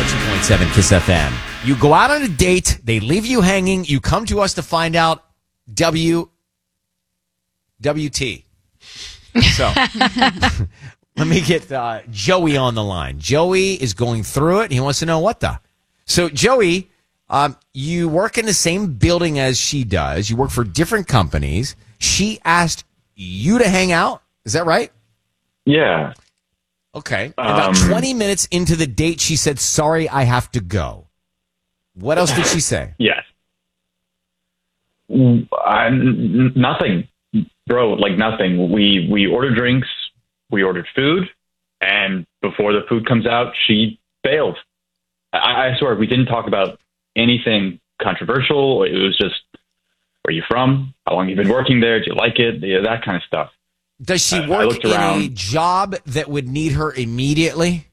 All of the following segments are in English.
102.7 Kiss FM. You go out on a date, they leave you hanging, you come to us to find out WT. So, let me get Joey on the line. Joey is going through it. He wants to know what the. So, Joey, you work in the same building as she does. You work for different companies. She asked you to hang out. Is that right? Yeah. Okay. About 20 minutes into the date, she said, sorry, I have to go. What else did she say? Yes. Nothing, bro, like nothing. We ordered drinks, we ordered food, and before the food comes out, she bailed. I swear, we didn't talk about anything controversial. It was just, where are you from? How long have you been working there? Do you like it? That kind of stuff. Does she work in a job that would need her immediately?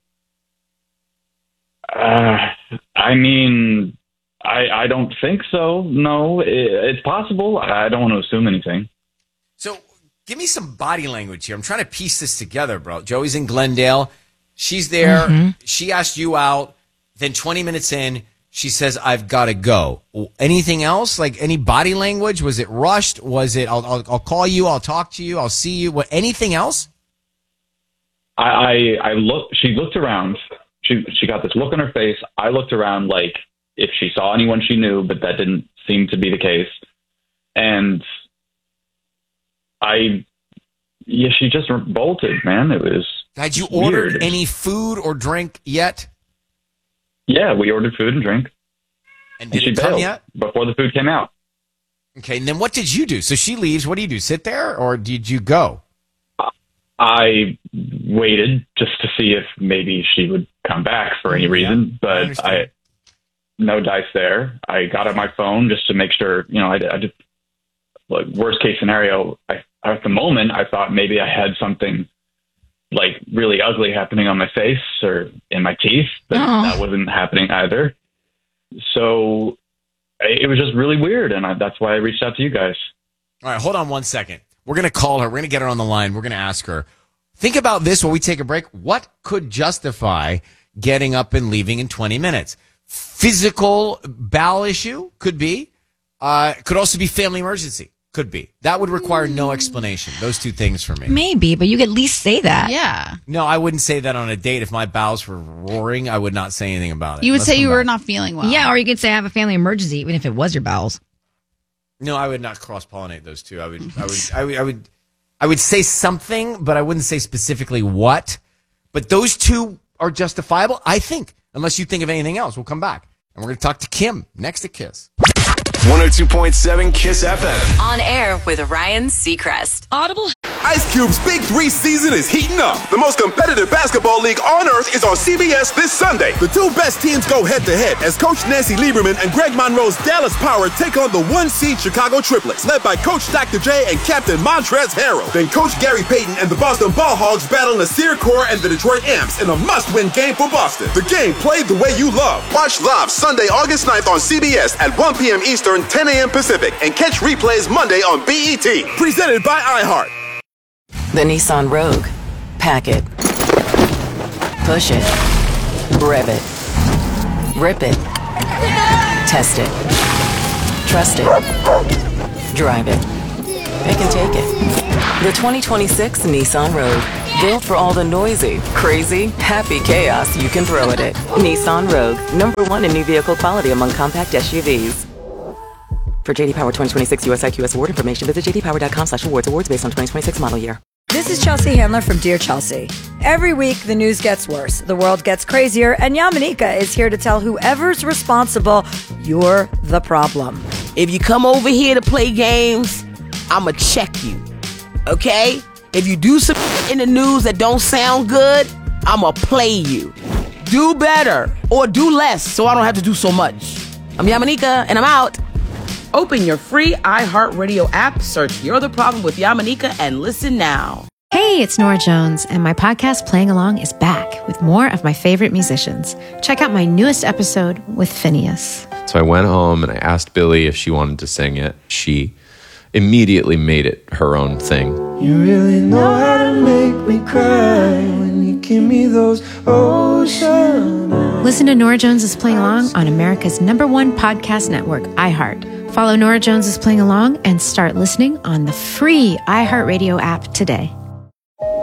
I mean, I don't think so. No, it's possible. I don't want to assume anything. So give me some body language here. I'm trying to piece this together, bro. Joey's in Glendale. She's there. Mm-hmm. She asked you out. Then 20 minutes in, she says, I've got to go. Anything else? Like any body language? Was it rushed? Was it, I'll call you, I'll talk to you, I'll see you? What? Anything else? I looked, she looked around. She got this look on her face. I looked around like if she saw anyone she knew, but that didn't seem to be the case. And she just bolted, man. It was Had you weird. Ordered any food or drink yet? Yeah, we ordered food and drink. And did she it come bailed yet? Before the food came out. Okay, and then what did you do? So she leaves. What do you do? Sit there, or did you go? I waited just to see if maybe she would come back for any reason, but I no dice there. I got on my phone just to make sure, I just, like, worst case scenario, at the moment, I thought maybe I had something like really ugly happening on my face or in my teeth, but that wasn't happening either. So it was just really weird, and that's why I reached out to you guys. All right, hold on 1 second. We're going to call her. We're going to get her on the line. We're going to ask her. Think about this while we take a break. What could justify getting up and leaving in 20 minutes? Physical bowel issue? Could be. Could also be family emergency. Could be. That would require no explanation. Those two things for me. Maybe, but you could at least say that. Yeah. No, I wouldn't say that on a date. If my bowels were roaring, I would not say anything about it. You would say you were not feeling well. Yeah, or you could say I have a family emergency, even if it was your bowels. No, I would not cross-pollinate those two. I would say something, but I wouldn't say specifically what. But those two are justifiable, I think, unless you think of anything else. We'll come back. And we're going to talk to Kim next to Kiss. 102.7 Kiss FM. On air with Ryan Seacrest. Audible. Ice Cube's Big 3 season is heating up. The most competitive basketball league on earth is on CBS this Sunday. The two best teams go head-to-head as Coach Nancy Lieberman and Greg Monroe's Dallas Power take on the one-seed Chicago Triplets, led by Coach Dr. J and Captain Montrezl Harrell. Then Coach Gary Payton and the Boston Ball Hogs battle Nasir Kaur and the Detroit Amps in a must-win game for Boston. The game played the way you love. Watch live Sunday, August 9th on CBS at 1 p.m. Eastern, 10 a.m. Pacific, and catch replays Monday on BET. Presented by iHeart. The Nissan Rogue. Pack it. Push it. Rev it. Rip it. Test it. Trust it. Drive it. It can take it. The 2026 Nissan Rogue. Built for all the noisy, crazy, happy chaos you can throw at it. Nissan Rogue. #1 in new vehicle quality among compact SUVs. For JD Power 2026 US IQS award information, visit jdpower.com/awards. Awards based on 2026 model year. This is Chelsea Handler from Dear Chelsea. Every week, the news gets worse, the world gets crazier, and Yamanika is here to tell whoever's responsible, you're the problem. If you come over here to play games, I'ma check you, okay? If you do some in the news that don't sound good, I'ma play you. Do better, or do less, so I don't have to do so much. I'm Yamanika, and I'm out. Open your free iHeartRadio app, search You're the Problem with Yamanika, and listen now. Hey, it's Nora Jones, and my podcast Playing Along is back with more of my favorite musicians. Check out my newest episode with Phineas. So I went home and I asked Billy if she wanted to sing it. She immediately made it her own thing. You really know how to make me cry when you give me those ocean eyes. Listen to Nora Jones is Playing Along on America's #1 podcast network, iHeart. Follow Nora Jones is Playing Along and start listening on the free iHeartRadio app today.